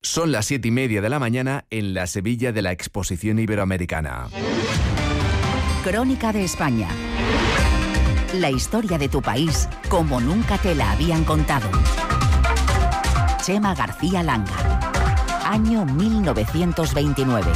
Son las 7:30 de la mañana en la Sevilla de la Exposición Iberoamericana. Crónica de España. La historia de tu país como nunca te la habían contado. Chema García Langa. Año 1929.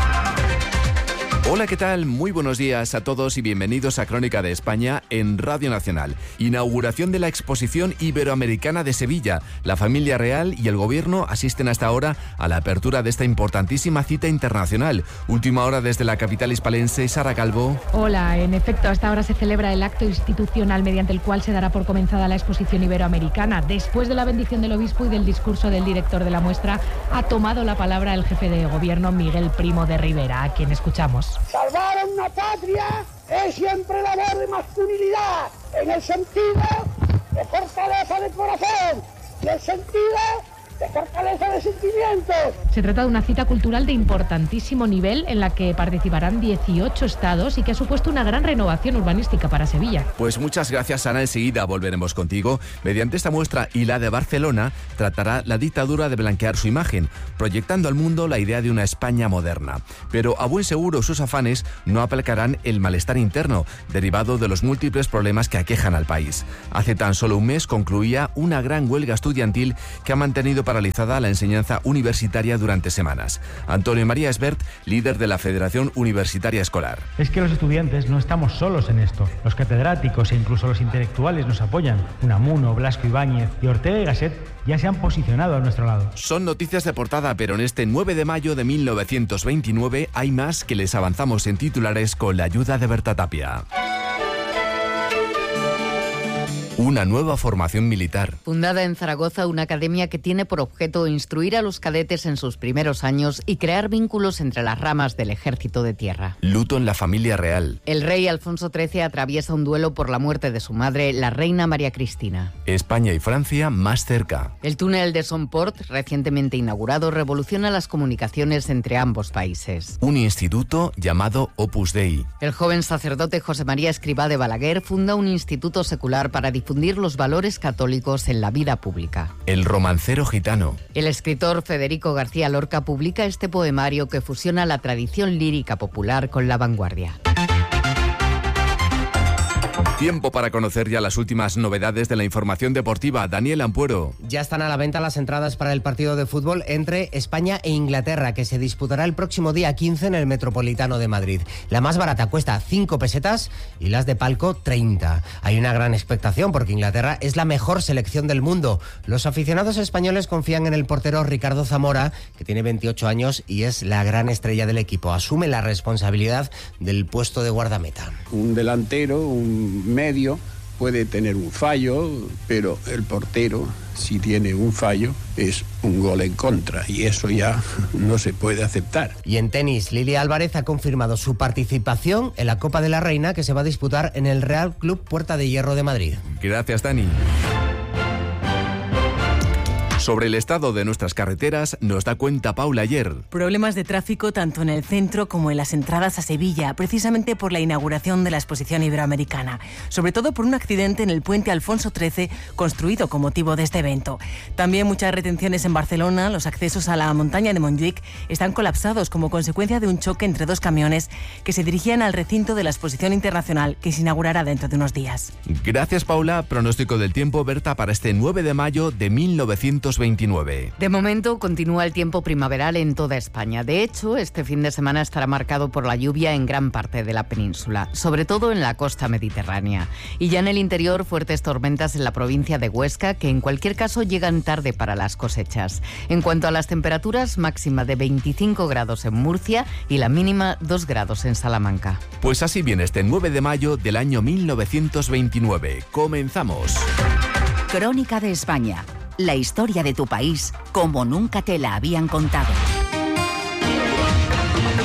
Hola, ¿qué tal? Muy buenos días a todos y bienvenidos a Crónica de España en Radio Nacional. Inauguración de la Exposición Iberoamericana de Sevilla. La familia real y el gobierno asisten hasta ahora a la apertura de esta importantísima cita internacional. Última hora desde la capital hispalense, Sara Calvo. Hola, en efecto, hasta ahora se celebra el acto institucional mediante el cual se dará por comenzada la Exposición Iberoamericana. Después de la bendición del obispo y del discurso del director de la muestra, ha tomado la palabra el jefe de gobierno, Miguel Primo de Rivera, a quien escuchamos. Salvar a una patria es siempre labor de masculinidad, en el sentido de fortaleza de corazón y el sentido de fortaleza de sentimientos. Se trata de una cita cultural de importantísimo nivel en la que participarán 18 estados y que ha supuesto una gran renovación urbanística para Sevilla. Pues muchas gracias, Ana. Enseguida volveremos contigo. Mediante esta muestra y la de Barcelona, tratará la dictadura de blanquear su imagen, proyectando al mundo la idea de una España moderna. Pero a buen seguro sus afanes no aplacarán el malestar interno, derivado de los múltiples problemas que aquejan al país. Hace tan solo un mes concluía una gran huelga estudiantil que ha mantenido paralizada la enseñanza universitaria durante semanas. Antonio María Esbert, líder de la Federación Universitaria Escolar. Es que los estudiantes no estamos solos en esto. Los catedráticos e incluso los intelectuales nos apoyan. Unamuno, Blasco Ibáñez y Ortega y Gasset ya se han posicionado a nuestro lado. Son noticias de portada, pero en este 9 de mayo de 1929 hay más que les avanzamos en titulares con la ayuda de Berta Tapia. Una nueva formación militar. Fundada en Zaragoza, una academia que tiene por objeto instruir a los cadetes en sus primeros años y crear vínculos entre las ramas del ejército de tierra. Luto en la familia real. El rey Alfonso XIII atraviesa un duelo por la muerte de su madre, la reina María Cristina. España y Francia más cerca. El túnel de Somport, recientemente inaugurado, revoluciona las comunicaciones entre ambos países. Un instituto llamado Opus Dei. El joven sacerdote José María Escrivá de Balaguer funda un instituto secular para difundir los valores católicos en la vida pública. El romancero gitano. El escritor Federico García Lorca publica este poemario que fusiona la tradición lírica popular con la vanguardia. Tiempo para conocer ya las últimas novedades de la información deportiva. Daniel Ampuero. Ya están a la venta las entradas para el partido de fútbol entre España e Inglaterra, que se disputará el próximo día 15 en el Metropolitano de Madrid. La más barata cuesta 5 pesetas y las de palco 30. Hay una gran expectación porque Inglaterra es la mejor selección del mundo. Los aficionados españoles confían en el portero Ricardo Zamora, que tiene 28 años y es la gran estrella del equipo. Asume la responsabilidad del puesto de guardameta. Un delantero, un medio puede tener un fallo, pero el portero, si tiene un fallo, es un gol en contra y eso ya no se puede aceptar. Y en tenis, Lili Álvarez ha confirmado su participación en la Copa de la Reina, que se va a disputar en el Real Club Puerta de Hierro de Madrid. Gracias, Dani. Sobre el estado de nuestras carreteras nos da cuenta Paula Ayer. Problemas de tráfico tanto en el centro como en las entradas a Sevilla, precisamente por la inauguración de la Exposición Iberoamericana, sobre todo por un accidente en el puente Alfonso XIII construido con motivo de este evento. También muchas retenciones en Barcelona. Los accesos a la montaña de Montjuïc están colapsados como consecuencia de un choque entre dos camiones que se dirigían al recinto de la Exposición Internacional, que se inaugurará dentro de unos días. Gracias, Paula. Pronóstico del tiempo, Berta, para este 9 de mayo de 1929. De momento continúa el tiempo primaveral en toda España. De hecho, este fin de semana estará marcado por la lluvia en gran parte de la península, sobre todo en la costa mediterránea. Y ya en el interior, fuertes tormentas en la provincia de Huesca, que en cualquier caso llegan tarde para las cosechas. En cuanto a las temperaturas, máxima de 25 grados en Murcia y la mínima 2 grados en Salamanca. Pues así viene este 9 de mayo del año 1929. Comenzamos. Crónica de España. La historia de tu país como nunca te la habían contado.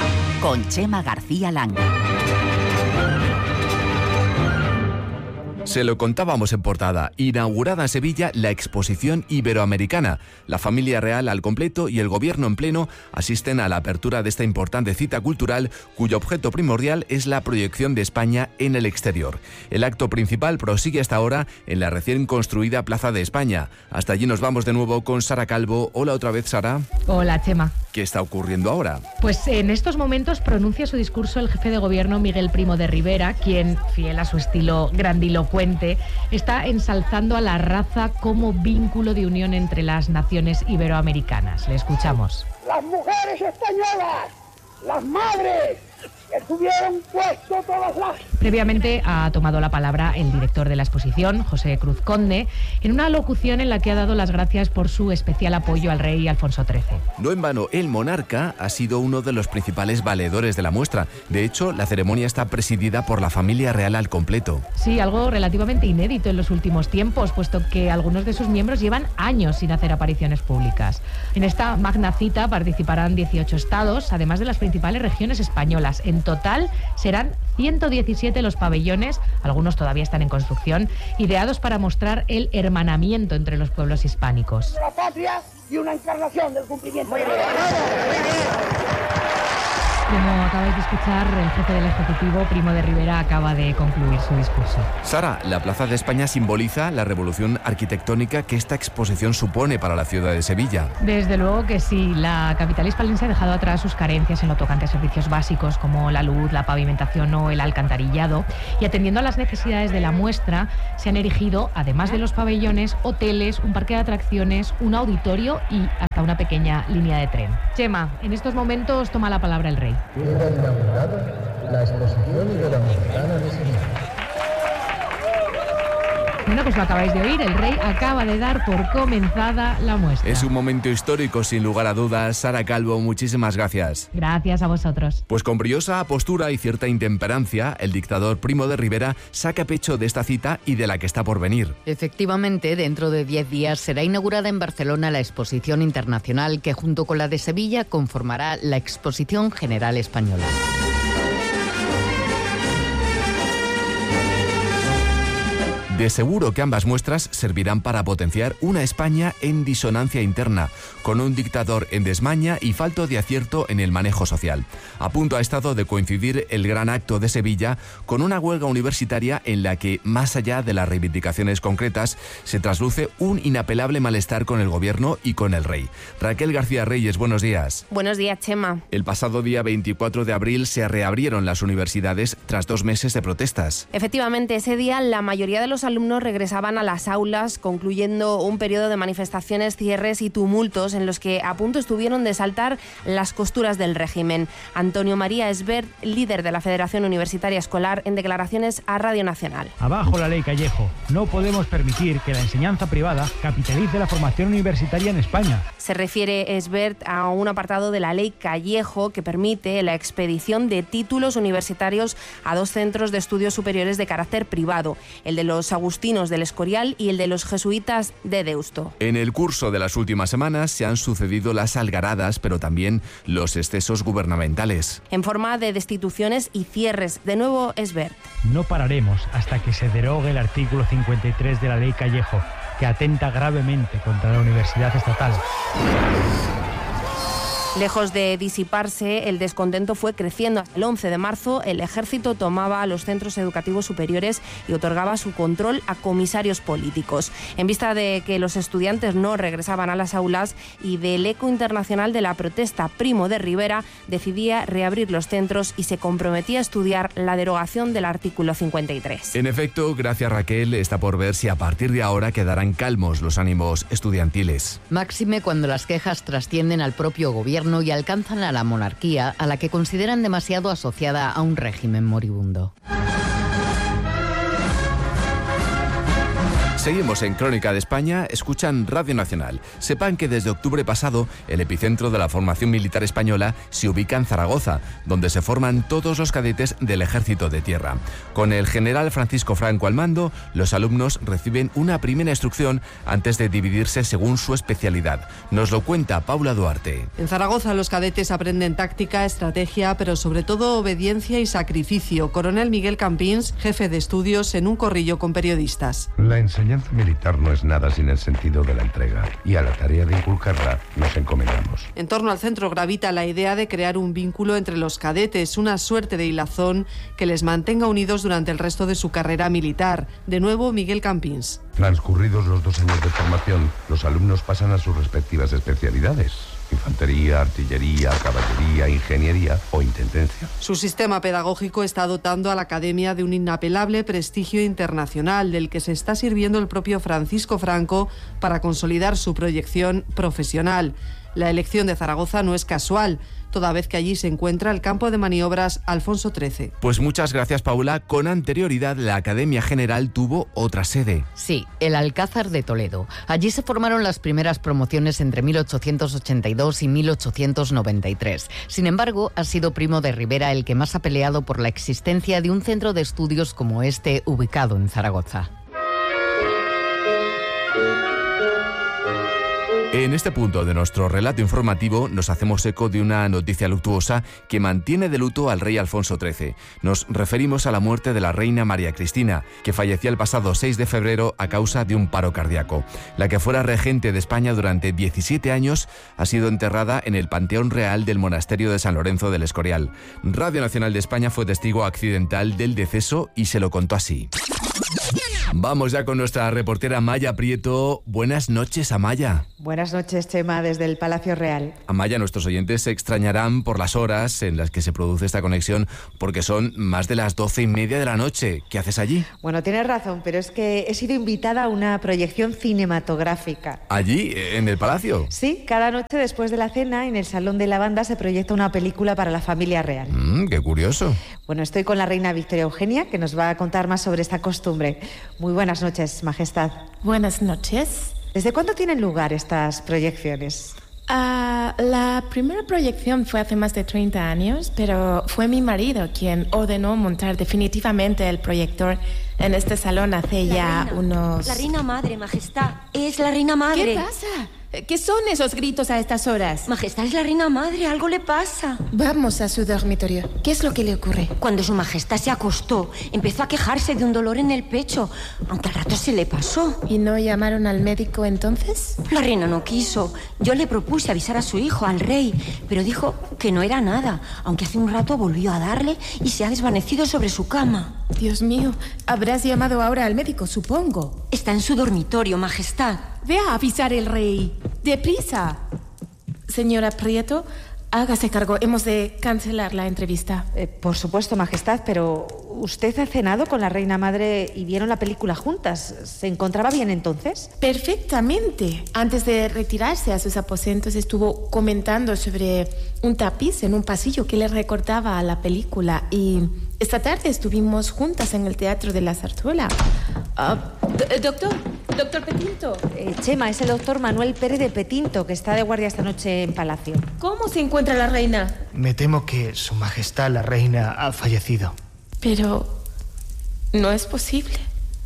Con Chema García Langa. Se lo contábamos en portada. Inaugurada en Sevilla la exposición iberoamericana. La familia real al completo y el gobierno en pleno asisten a la apertura de esta importante cita cultural, cuyo objeto primordial es la proyección de España en el exterior. El acto principal prosigue hasta ahora en la recién construida Plaza de España. Hasta allí nos vamos de nuevo con Sara Calvo. Hola otra vez, Sara. Hola, Chema. ¿Qué está ocurriendo ahora? Pues en estos momentos pronuncia su discurso el jefe de gobierno Miguel Primo de Rivera, quien, fiel a su estilo grandilocuente, está ensalzando a la raza como vínculo de unión entre las naciones iberoamericanas. Le escuchamos. Las mujeres españolas, las madres, que tuvieron puesto todas las... Previamente ha tomado la palabra el director de la exposición, José Cruz Conde, en una locución en la que ha dado las gracias por su especial apoyo al rey Alfonso XIII. No en vano, el monarca ha sido uno de los principales valedores de la muestra. De hecho, la ceremonia está presidida por la familia real al completo. Sí, algo relativamente inédito en los últimos tiempos, puesto que algunos de sus miembros llevan años sin hacer apariciones públicas. En esta magna cita participarán 18 estados, además de las principales regiones españolas. En total serán 117 los pabellones, algunos todavía están en construcción, ideados para mostrar el hermanamiento entre los pueblos hispánicos. La patria y una encarnación del cumplimiento. Muy bien. Como acabáis de escuchar, el jefe del Ejecutivo, Primo de Rivera, acaba de concluir su discurso. Sara, la Plaza de España simboliza la revolución arquitectónica que esta exposición supone para la ciudad de Sevilla. Desde luego que sí. La capital hispalense ha dejado atrás sus carencias en lo tocante a servicios básicos como la luz, la pavimentación o el alcantarillado. Y atendiendo a las necesidades de la muestra, se han erigido, además de los pabellones, hoteles, un parque de atracciones, un auditorio y hasta una pequeña línea de tren. Chema, en estos momentos toma la palabra el rey. Queda inaugurada la exposición iberoamericana de Sevilla. Bueno, pues lo acabáis de oír, el rey acaba de dar por comenzada la muestra. Es un momento histórico, sin lugar a dudas. Sara Calvo, muchísimas gracias. Gracias a vosotros. Pues con briosa postura y cierta intemperancia, el dictador Primo de Rivera saca pecho de esta cita y de la que está por venir. Efectivamente, dentro de 10 días será inaugurada en Barcelona la exposición internacional que, junto con la de Sevilla, conformará la Exposición General Española. De seguro que ambas muestras servirán para potenciar una España en disonancia interna, con un dictador en desmaña y falto de acierto en el manejo social. A punto ha estado de coincidir el gran acto de Sevilla con una huelga universitaria en la que, más allá de las reivindicaciones concretas, se trasluce un inapelable malestar con el gobierno y con el rey. Raquel García Reyes, buenos días. Buenos días, Chema. El pasado día 24 de abril se reabrieron las universidades tras 2 meses de protestas. Efectivamente, ese día la mayoría de los alumnos regresaban a las aulas, concluyendo un periodo de manifestaciones, cierres y tumultos en los que a punto estuvieron de saltar las costuras del régimen. Antonio María Esbert, líder de la Federación Universitaria Escolar, en declaraciones a Radio Nacional. Abajo la ley Callejo. No podemos permitir que la enseñanza privada capitalice la formación universitaria en España. Se refiere Esbert a un apartado de la ley Callejo que permite la expedición de títulos universitarios a 2 centros de estudios superiores de carácter privado, el de los agustinos del Escorial y el de los jesuitas de Deusto. En el curso de las últimas semanas se han sucedido las algaradas, pero también los excesos gubernamentales. En forma de destituciones y cierres. De nuevo, Esbert. No pararemos hasta que se derogue el artículo 53 de la ley Callejo, que atenta gravemente contra la universidad estatal. Lejos de disiparse, el descontento fue creciendo. Hasta el 11 de marzo, el ejército tomaba los centros educativos superiores y otorgaba su control a comisarios políticos. En vista de que los estudiantes no regresaban a las aulas y del eco internacional de la protesta, Primo de Rivera decidía reabrir los centros y se comprometía a estudiar la derogación del artículo 53. En efecto, gracias Raquel, está por ver si a partir de ahora quedarán calmos los ánimos estudiantiles. Máxime cuando las quejas trascienden al propio gobierno y alcanzan a la monarquía, a la que consideran demasiado asociada a un régimen moribundo. Seguimos en Crónica de España, escuchan Radio Nacional. Sepan que desde octubre pasado el epicentro de la formación militar española se ubica en Zaragoza, donde se forman todos los cadetes del Ejército de Tierra. Con el general Francisco Franco al mando, los alumnos reciben una primera instrucción antes de dividirse según su especialidad. Nos lo cuenta Paula Duarte. En Zaragoza los cadetes aprenden táctica, estrategia, pero sobre todo obediencia y sacrificio. Coronel Miguel Campins, jefe de estudios, en un corrillo con periodistas. La enseñanza militar no es nada sin el sentido de la entrega, y a la tarea de inculcarla nos encomendamos. En torno al centro gravita la idea de crear un vínculo entre los cadetes, una suerte de hilazón que les mantenga unidos durante el resto de su carrera militar. De nuevo, Miguel Campins. Transcurridos los 2 años de formación, los alumnos pasan a sus respectivas especialidades: infantería, artillería, caballería, ingeniería o intendencia. Su sistema pedagógico está dotando a la academia de un inapelable prestigio internacional, del que se está sirviendo el propio Francisco Franco para consolidar su proyección profesional. La elección de Zaragoza no es casual, toda vez que allí se encuentra el campo de maniobras Alfonso XIII. Pues muchas gracias, Paula. Con anterioridad, la Academia General tuvo otra sede. Sí, el Alcázar de Toledo. Allí se formaron las primeras promociones entre 1882 y 1893. Sin embargo, ha sido Primo de Rivera el que más ha peleado por la existencia de un centro de estudios como este, ubicado en Zaragoza. En este punto de nuestro relato informativo nos hacemos eco de una noticia luctuosa que mantiene de luto al rey Alfonso XIII. Nos referimos a la muerte de la reina María Cristina, que fallecía el pasado 6 de febrero a causa de un paro cardíaco. La que fuera regente de España durante 17 años ha sido enterrada en el Panteón Real del Monasterio de San Lorenzo del Escorial. Radio Nacional de España fue testigo accidental del deceso y se lo contó así. Vamos ya con nuestra reportera Amaya Prieto. Buenas noches, Amaya. Buenas noches, Chema, desde el Palacio Real. Amaya, nuestros oyentes se extrañarán por las horas en las que se produce esta conexión, porque son más de las 12:30 de la noche. ¿Qué haces allí? Bueno, tienes razón, pero es que he sido invitada a una proyección cinematográfica. ¿Allí, en el Palacio? Sí, cada noche después de la cena, en el Salón de la Banda, se proyecta una película para la familia real. ¡Qué curioso! Bueno, estoy con la reina Victoria Eugenia, que nos va a contar más sobre esta costumbre. Muy buenas noches, Majestad. Buenas noches. ¿Desde cuándo tienen lugar estas proyecciones? La primera proyección fue hace más de 30 años, pero fue mi marido quien ordenó montar definitivamente el proyector en este salón hace ya unos... La reina madre, Majestad. Es la reina madre. ¿Qué pasa? ¿Qué son esos gritos a estas horas? Majestad, es la reina madre, algo le pasa. Vamos a su dormitorio. ¿Qué es lo que le ocurre? Cuando su majestad se acostó, empezó a quejarse de un dolor en el pecho, aunque al rato se le pasó. ¿Y no llamaron al médico entonces? La reina no quiso. Yo le propuse avisar a su hijo, al rey, pero dijo que no era nada, aunque hace un rato volvió a darle y se ha desvanecido sobre su cama. Dios mío, habrás llamado ahora al médico, supongo. Está en su dormitorio, Majestad. Ve a avisar al rey. ¡Deprisa! Señora Prieto, hágase cargo. Hemos de cancelar la entrevista. Por supuesto, Majestad, pero ¿usted ha cenado con la reina madre y vieron la película juntas? ¿Se encontraba bien entonces? Perfectamente. Antes de retirarse a sus aposentos estuvo comentando sobre un tapiz en un pasillo que le recordaba a la película, y esta tarde estuvimos juntas en el Teatro de la Zarzuela. Doctor Petinto. Chema, es el doctor Manuel Pérez de Petinto, que está de guardia esta noche en Palacio. ¿Cómo se encuentra la reina? Me temo que su majestad la reina ha fallecido. Pero no es posible.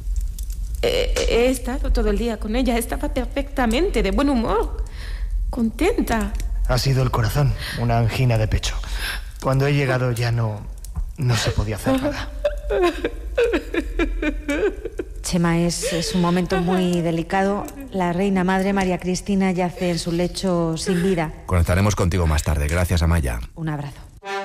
He estado todo el día con ella. Estaba perfectamente de buen humor, contenta. Ha sido el corazón, una angina de pecho. Cuando he llegado ya no se podía hacer nada. Chema, es un momento muy delicado. La reina madre María Cristina yace en su lecho sin vida. Conectaremos contigo más tarde. Gracias, Amaya. Un abrazo.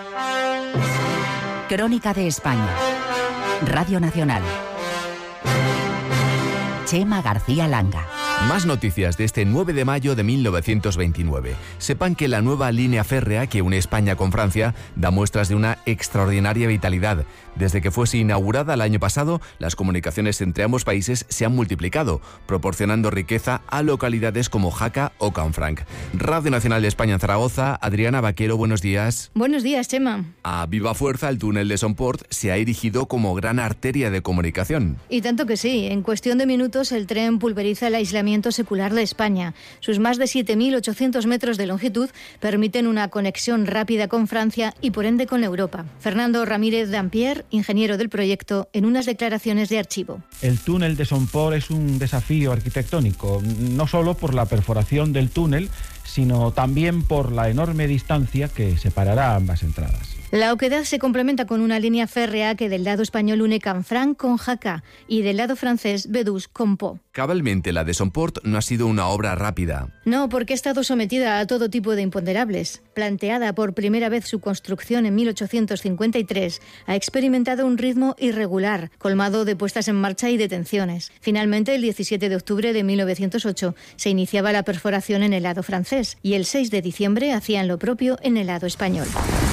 Crónica de España. Radio Nacional. Chema García Langa. Más noticias de este 9 de mayo de 1929. Sepan que la nueva línea férrea que une España con Francia da muestras de una extraordinaria vitalidad. Desde que fuese inaugurada el año pasado, las comunicaciones entre ambos países se han multiplicado, proporcionando riqueza a localidades como Jaca o Canfranc. Radio Nacional de España en Zaragoza, Adriana Vaquero, buenos días. Buenos días, Chema. A viva fuerza, el túnel de Somport se ha erigido como gran arteria de comunicación. Y tanto que sí, en cuestión de minutos el tren pulveriza el aislamiento secular de España. Sus más de 7.800 metros de longitud permiten una conexión rápida con Francia y por ende con Europa. Fernando Ramírez Dampier, ingeniero del proyecto, en unas declaraciones de archivo. El túnel de Somport es un desafío arquitectónico, no solo por la perforación del túnel, sino también por la enorme distancia que separará ambas entradas. La oquedad se complementa con una línea férrea que del lado español une Canfranc con Jaca y del lado francés Bedús con Pau. Cabalmente, la de Somport no ha sido una obra rápida. No, porque ha estado sometida a todo tipo de imponderables. Planteada por primera vez su construcción en 1853, ha experimentado un ritmo irregular, colmado de puestas en marcha y detenciones. Finalmente, el 17 de octubre de 1908, se iniciaba la perforación en el lado francés y el 6 de diciembre hacían lo propio en el lado español.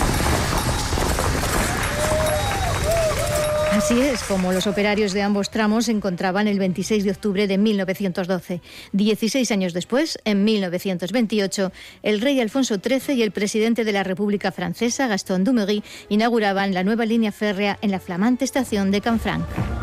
Así es como los operarios de ambos tramos se encontraban el 26 de octubre de 1912. 16 años después, en 1928, el rey Alfonso XIII y el presidente de la República Francesa, Gaston Doumergue, inauguraban la nueva línea férrea en la flamante estación de Canfranc.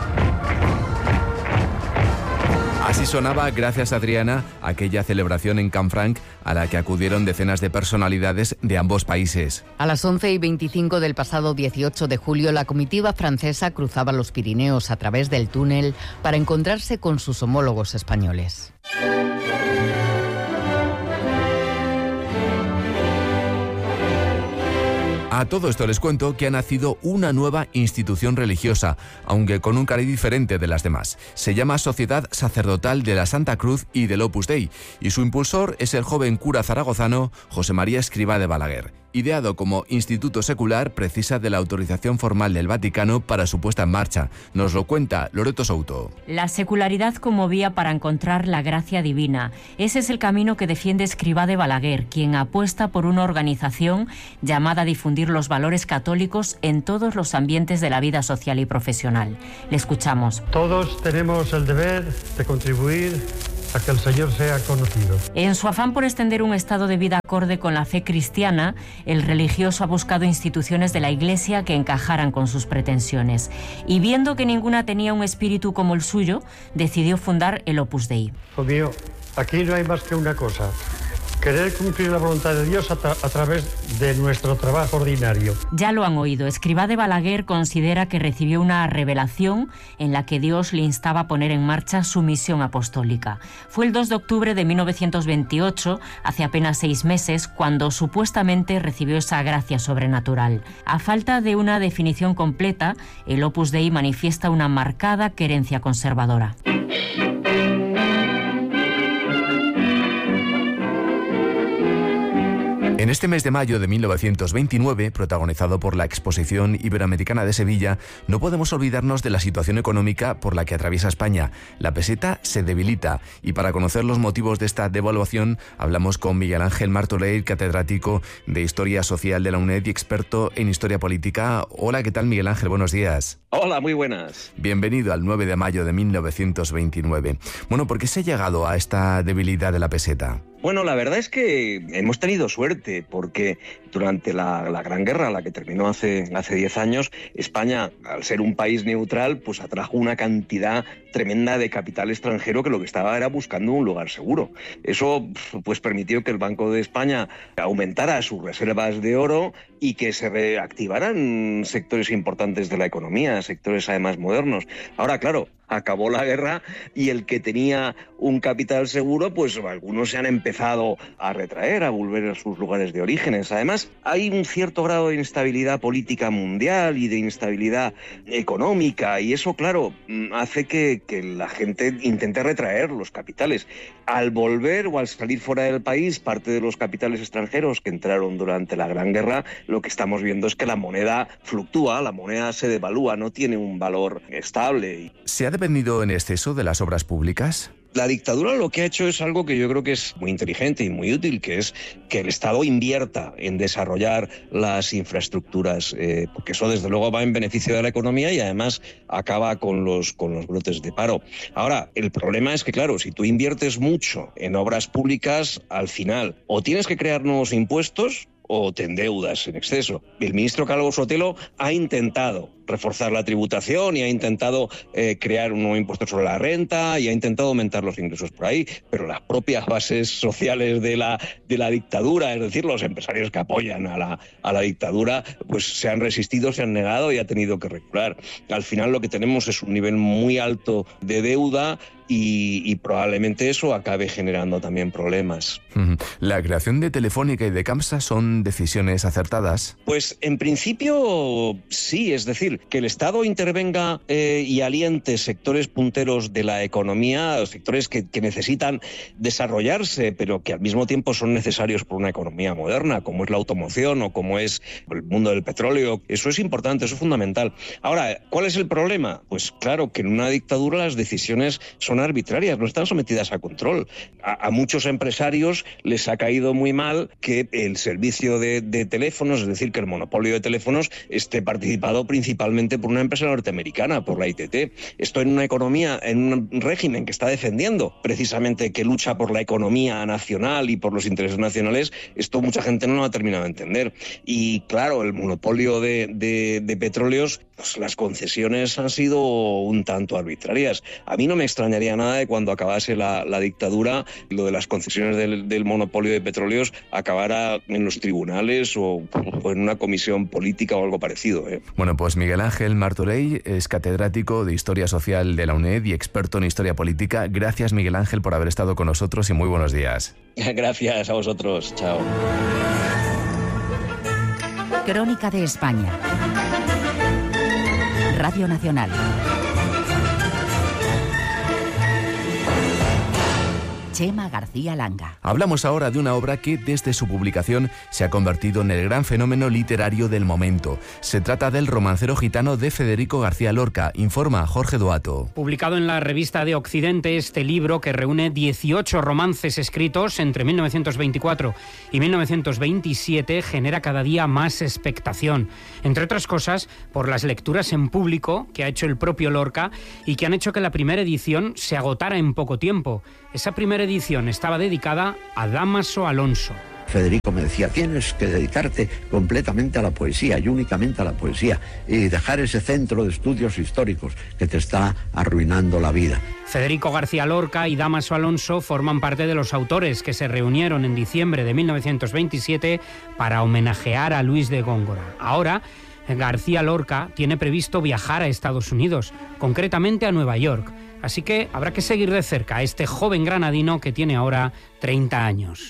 Así sonaba, gracias Adriana, aquella celebración en Canfranc a la que acudieron decenas de personalidades de ambos países. A las 11:25 del pasado 18 de julio, la comitiva francesa cruzaba los Pirineos a través del túnel para encontrarse con sus homólogos españoles. A todo esto les cuento que ha nacido una nueva institución religiosa, aunque con un cariz diferente de las demás. Se llama Sociedad Sacerdotal de la Santa Cruz y del Opus Dei, y su impulsor es el joven cura zaragozano José María Escrivá de Balaguer. Ideado como instituto secular, precisa de la autorización formal del Vaticano para su puesta en marcha. Nos lo cuenta Loreto Souto. La secularidad como vía para encontrar la gracia divina. Ese es el camino que defiende Escrivá de Balaguer, quien apuesta por una organización llamada a difundir los valores católicos en todos los ambientes de la vida social y profesional. Le escuchamos. Todos tenemos el deber de contribuir a que el Señor sea conocido. En su afán por extender un estado de vida acorde con la fe cristiana, el religioso ha buscado instituciones de la Iglesia que encajaran con sus pretensiones. Y viendo que ninguna tenía un espíritu como el suyo, decidió fundar el Opus Dei. Hijo mío, aquí no hay más que una cosa: querer cumplir la voluntad de Dios a través de nuestro trabajo ordinario. Ya lo han oído. Escrivá de Balaguer considera que recibió una revelación en la que Dios le instaba a poner en marcha su misión apostólica. Fue el 2 de octubre de 1928, hace apenas 6 meses, cuando supuestamente recibió esa gracia sobrenatural. A falta de una definición completa, el Opus Dei manifiesta una marcada querencia conservadora. En este mes de mayo de 1929, protagonizado por la Exposición Iberoamericana de Sevilla, no podemos olvidarnos de la situación económica por la que atraviesa España. La peseta se debilita y para conocer los motivos de esta devaluación hablamos con Miguel Ángel Martorell, catedrático de Historia Social de la UNED y experto en Historia Política. Hola, ¿qué tal, Miguel Ángel? Buenos días. Hola, muy buenas. Bienvenido al 9 de mayo de 1929. Bueno, ¿por qué se ha llegado a esta debilidad de la peseta? Bueno, la verdad es que hemos tenido suerte porque durante la Gran Guerra, la que terminó hace 10 años, España, al ser un país neutral, pues atrajo una cantidad tremenda de capital extranjero que lo que estaba era buscando un lugar seguro. Eso pues permitió que el Banco de España aumentara sus reservas de oro y que se reactivaran sectores importantes de la economía, sectores además modernos. Ahora, claro, acabó la guerra y el que tenía un capital seguro, pues algunos se han empezado a retraer, a volver a sus lugares de orígenes. Además, hay un cierto grado de inestabilidad política mundial y de inestabilidad económica y eso, claro, hace que la gente intente retraer los capitales. Al volver o al salir fuera del país, parte de los capitales extranjeros que entraron durante la Gran Guerra, lo que estamos viendo es que la moneda fluctúa, la moneda se devalúa, no tiene un valor estable. ¿Se ha dependido en exceso de las obras públicas? La dictadura lo que ha hecho es algo que yo creo que es muy inteligente y muy útil, que es que el Estado invierta en desarrollar las infraestructuras, porque eso desde luego va en beneficio de la economía y además acaba con los brotes de paro. Ahora, el problema es que, claro, si tú inviertes mucho en obras públicas, al final o tienes que crear nuevos impuestos o te endeudas en exceso. El ministro Calvo Sotelo ha intentado reforzar la tributación y ha intentado crear un nuevo impuesto sobre la renta y ha intentado aumentar los ingresos por ahí, pero las propias bases sociales de la dictadura, es decir, los empresarios que apoyan a la dictadura, pues se han resistido, se han negado y ha tenido que recular. Al final lo que tenemos es un nivel muy alto de deuda y probablemente eso acabe generando también problemas. ¿La creación de Telefónica y de Camsa son decisiones acertadas? Pues en principio sí, es decir, que el Estado intervenga y aliente sectores punteros de la economía, sectores que necesitan desarrollarse, pero que al mismo tiempo son necesarios por una economía moderna, como es la automoción o como es el mundo del petróleo. Eso es importante, eso es fundamental. Ahora, ¿cuál es el problema? Pues claro, que en una dictadura las decisiones son arbitrarias, no están sometidas a control. A muchos empresarios les ha caído muy mal que el servicio de teléfonos, es decir, que el monopolio de teléfonos esté participado principalmente por una empresa norteamericana, por la ITT. Esto en una economía, en un régimen que está defendiendo precisamente, que lucha por la economía nacional y por los intereses nacionales, esto mucha gente no lo ha terminado de entender. Y claro, el monopolio de petróleos, pues las concesiones han sido un tanto arbitrarias. A mí no me extrañaría nada de cuando acabase la dictadura, lo de las concesiones del monopolio de petróleos acabara en los tribunales o en una comisión política o algo parecido. Bueno, pues Miguel Ángel Martorell es catedrático de Historia Social de la UNED y experto en Historia Política. Gracias, Miguel Ángel, por haber estado con nosotros y muy buenos días. Gracias a vosotros. Chao. Crónica de España. Radio Nacional. Chema García Langa. Hablamos ahora de una obra que desde su publicación se ha convertido en el gran fenómeno literario del momento. Se trata del Romancero gitano de Federico García Lorca, informa Jorge Duato. Publicado en la Revista de Occidente, este libro, que reúne 18 romances escritos entre 1924 y 1927, genera cada día más expectación. Entre otras cosas, por las lecturas en público que ha hecho el propio Lorca y que han hecho que la primera edición se agotara en poco tiempo. Esa primera edición estaba dedicada a Dámaso Alonso. Federico me decía, tienes que dedicarte completamente a la poesía y únicamente a la poesía y dejar ese centro de estudios históricos que te está arruinando la vida. Federico García Lorca y Dámaso Alonso forman parte de los autores que se reunieron en diciembre de 1927 para homenajear a Luis de Góngora. Ahora, García Lorca tiene previsto viajar a Estados Unidos, concretamente a Nueva York. Así que habrá que seguir de cerca a este joven granadino que tiene ahora 30 años.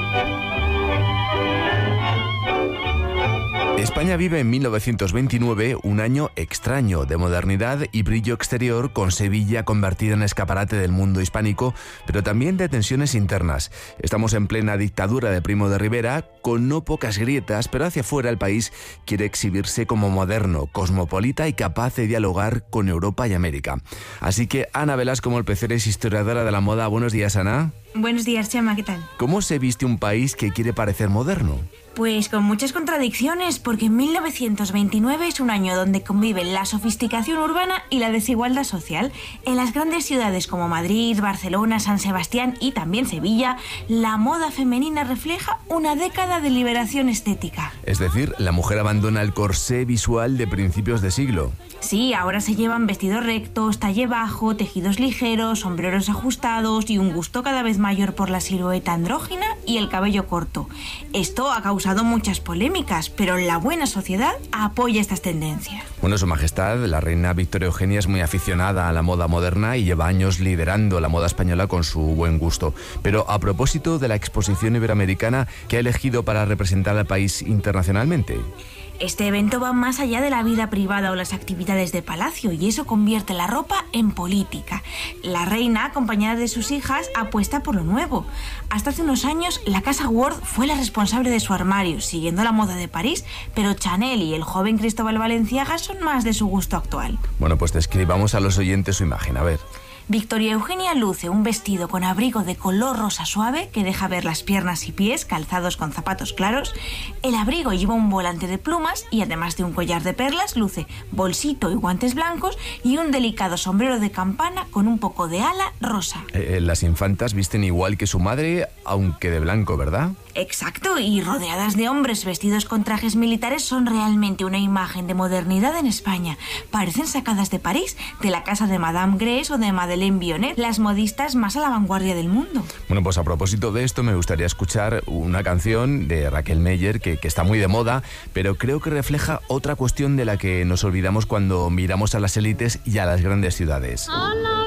España vive en 1929 un año extraño de modernidad y brillo exterior, con Sevilla convertida en escaparate del mundo hispánico, pero también de tensiones internas. Estamos en plena dictadura de Primo de Rivera, con no pocas grietas, pero hacia afuera el país quiere exhibirse como moderno, cosmopolita y capaz de dialogar con Europa y América. Así que Ana Velasco Molpecer es historiadora de la moda. Buenos días, Ana. Buenos días, Chema, ¿qué tal? ¿Cómo se viste un país que quiere parecer moderno? Pues con muchas contradicciones, porque 1929 es un año donde conviven la sofisticación urbana y la desigualdad social. En las grandes ciudades como Madrid, Barcelona, San Sebastián y también Sevilla, la moda femenina refleja una década de liberación estética. Es decir, la mujer abandona el corsé visual de principios de siglo. Sí, ahora se llevan vestidos rectos, talle bajo, tejidos ligeros, sombreros ajustados y un gusto cada vez mayor por la silueta andrógina y el cabello corto. Esto ha causado muchas polémicas, pero la buena sociedad apoya estas tendencias. Bueno, Su Majestad, la reina Victoria Eugenia, es muy aficionada a la moda moderna y lleva años liderando la moda española con su buen gusto. Pero a propósito de la exposición iberoamericana, ¿qué ha elegido para representar al país internacionalmente? Este evento va más allá de la vida privada o las actividades de palacio, y eso convierte la ropa en política. La reina, acompañada de sus hijas, apuesta por lo nuevo. Hasta hace unos años, la casa Ward fue la responsable de su armario, siguiendo la moda de París, pero Chanel y el joven Cristóbal Balenciaga son más de su gusto actual. Bueno, pues describamos a los oyentes su imagen, a ver. Victoria Eugenia luce un vestido con abrigo de color rosa suave que deja ver las piernas y pies calzados con zapatos claros. El abrigo lleva un volante de plumas y además de un collar de perlas luce bolsito y guantes blancos y un delicado sombrero de campana con un poco de ala rosa. Las infantas visten igual que su madre, aunque de blanco, ¿verdad? Exacto, y rodeadas de hombres vestidos con trajes militares son realmente una imagen de modernidad en España. Parecen sacadas de París, de la casa de Madame Grès o de Madeleine Vionnet, las modistas más a la vanguardia del mundo. Bueno, pues a propósito de esto me gustaría escuchar una canción de Raquel Meyer que está muy de moda, pero creo que refleja otra cuestión de la que nos olvidamos cuando miramos a las élites y a las grandes ciudades. Oh, no.